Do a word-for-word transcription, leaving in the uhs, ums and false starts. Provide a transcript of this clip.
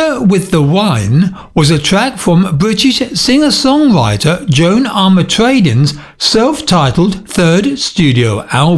Dinner with the Wine was a track from British singer-songwriter Joan Armatradin's self-titled third studio album.